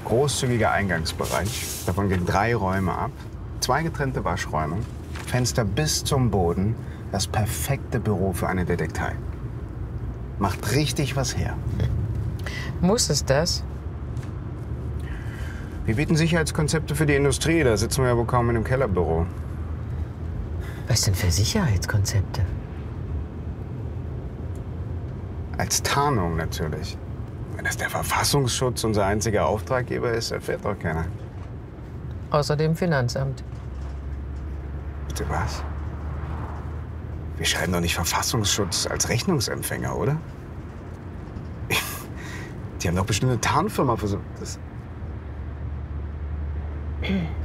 Großzügiger Eingangsbereich. Davon gehen 3 Räume ab. 2 getrennte Waschräume. Fenster bis zum Boden. Das perfekte Büro für eine Detektei. Macht richtig was her. Muss es das? Wir bieten Sicherheitskonzepte für die Industrie. Da sitzen wir ja wohl kaum in einem Kellerbüro. Was denn für Sicherheitskonzepte? Als Tarnung natürlich. Wenn das der Verfassungsschutz unser einziger Auftraggeber ist, erfährt doch keiner. Außerdem Finanzamt. Bitte was? Wir schreiben doch nicht Verfassungsschutz als Rechnungsempfänger, oder? Die haben doch bestimmt eine Tarnfirma für so... Das